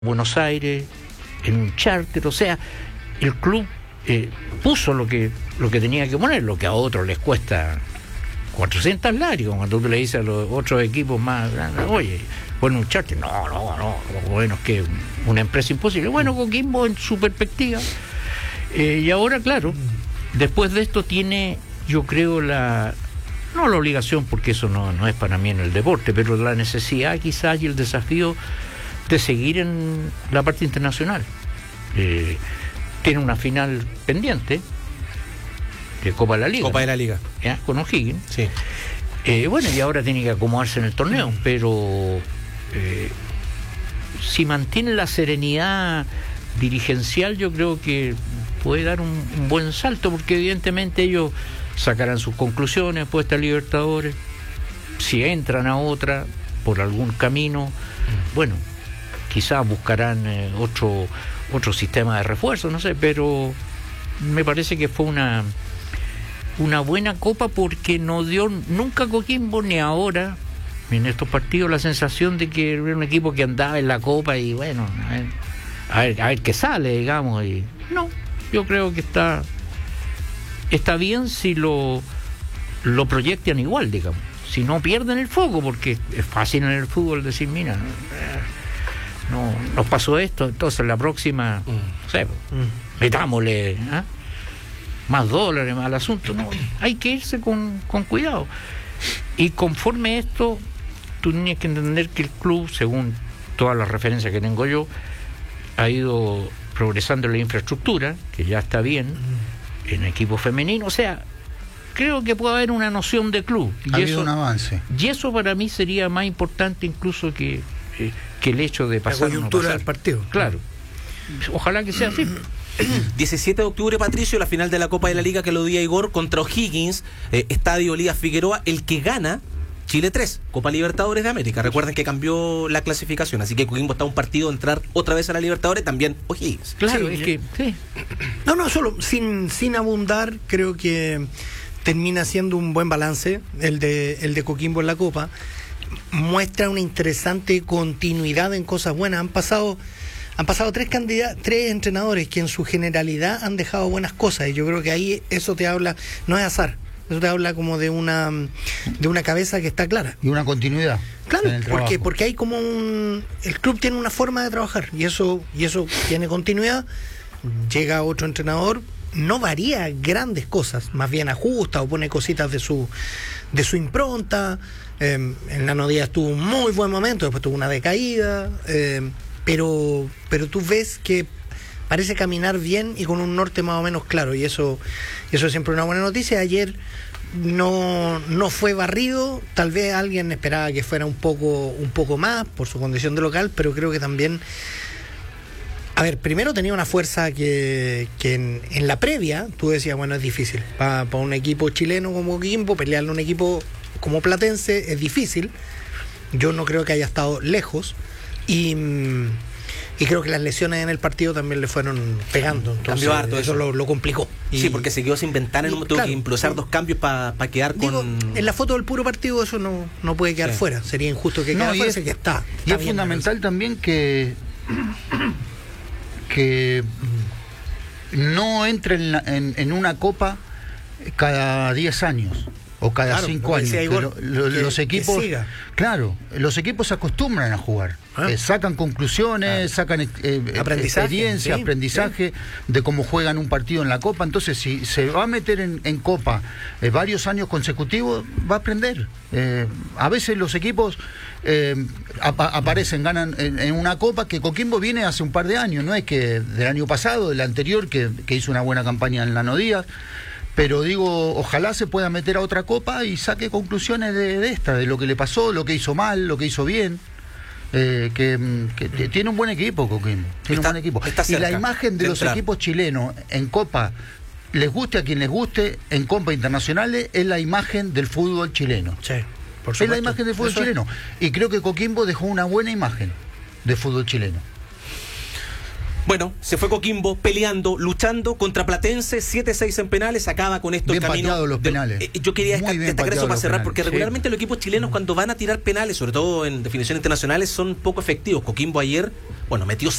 Buenos Aires, en un charter, o sea, el club puso lo que tenía que poner, lo que a otros les cuesta 400 látigos, cuando tú le dices a los otros equipos más grandes, oye, pon un charter, no, bueno, es que una empresa imposible. Bueno, Coquimbo en su perspectiva, y ahora, claro, después de esto tiene, yo creo, no la obligación, porque eso no es para mí en el deporte, pero la necesidad quizás y el desafío de seguir en la parte internacional. Tiene una final pendiente de Copa de la Liga. Copa de la Liga. ¿Ya? Con O'Higgins. Sí. Bueno, y ahora tiene que acomodarse en el torneo, pero si mantiene la serenidad dirigencial, yo creo que puede dar un buen salto, porque evidentemente ellos sacarán sus conclusiones después de esta Libertadores. Si entran a otra por algún camino, bueno, quizás buscarán otro sistema de refuerzo, no sé, pero me parece que fue una buena copa, porque no dio nunca Coquimbo, ni ahora en estos partidos, la sensación de que era un equipo que andaba en la copa y bueno, a ver qué sale, digamos. Y no, yo creo que está bien si lo proyectan igual, digamos, si no pierden el foco, porque es fácil en el fútbol decir, mira, no nos pasó esto, entonces la próxima, no sé, metámosle más dólares al asunto. No, hay que irse con cuidado. Y conforme esto, tú tienes que entender que el club, según todas las referencias que tengo yo, ha ido progresando en la infraestructura, que ya está bien, en equipo femenino, o sea, creo que puede haber una noción de club. Ha habido un avance. Y eso para mí sería más importante incluso que el hecho de pasar. La coyuntura del partido. Claro. Ojalá que sea así. 17 de octubre, Patricio, la final de la Copa de la Liga que lo dio Igor contra O'Higgins, Estadio Elías Figueroa. El que gana, Chile 3, Copa Libertadores de América. Recuerden que cambió la clasificación, así que Coquimbo está a un partido de entrar otra vez a la Libertadores, también O'Higgins. Claro, sí, es que sí. No, solo sin abundar, creo que termina siendo un buen balance el de Coquimbo en la Copa. Muestra una interesante continuidad en cosas buenas. Han pasado tres entrenadores que en su generalidad han dejado buenas cosas, y yo creo que ahí eso te habla, no es azar, eso te habla como de una cabeza que está clara. Y una continuidad. Claro, porque hay como el club tiene una forma de trabajar, y eso tiene continuidad. Llega otro entrenador, no varía grandes cosas, más bien ajusta o pone cositas de su impronta. En Nano Díaz tuvo un muy buen momento, después tuvo una decaída, pero tú ves que parece caminar bien y con un norte más o menos claro, y eso es siempre una buena noticia. Ayer no fue barrido, tal vez alguien esperaba que fuera un poco más por su condición de local, pero creo que también, a ver, primero tenía una fuerza que en la previa tú decías, bueno, es difícil para un equipo chileno como Coquimbo pelearle a un equipo como Platense, es difícil. Yo no creo que haya estado lejos, y creo que las lesiones en el partido también le fueron pegando, entonces cambió harto eso lo complicó. Sí, porque se quedó sin ventana en un momento, tuvo que impulsar dos cambios para quedar con... En la foto del puro partido eso no puede quedar fuera, sería injusto que quedara fuera, que está y es bien, fundamental también que no entre en una copa cada 10 años o cada 5 años. Los equipos, claro, los equipos se acostumbran a jugar, sacan conclusiones, sacan experiencia, aprendizaje de cómo juegan un partido en la Copa. Entonces, si se va a meter en Copa varios años consecutivos, va a aprender. A veces los equipos aparecen, ganan en una Copa, que Coquimbo viene hace un par de años, no es que del año pasado, del anterior, que hizo una buena campaña en Nano Díaz. Pero digo, ojalá se pueda meter a otra copa y saque conclusiones de esta, de lo que le pasó, lo que hizo mal, lo que hizo bien. Que tiene un buen equipo, Coquimbo. Tiene un buen equipo. Y la imagen de los equipos chilenos en Copa, les guste a quien les guste, en Copa Internacionales, es la imagen del fútbol chileno. Sí, por supuesto. Es la imagen del fútbol chileno. Y creo que Coquimbo dejó una buena imagen de fútbol chileno. Bueno, se fue Coquimbo peleando, luchando contra Platense, 7-6 en penales, acaba con esto Bien el camino. pateados los penales. Yo quería Muy bien destacar eso pateados para los cerrar, penales. porque Sí. regularmente los equipos chilenos cuando van a tirar penales, sobre todo en definiciones internacionales, son poco efectivos. Coquimbo ayer, bueno, metió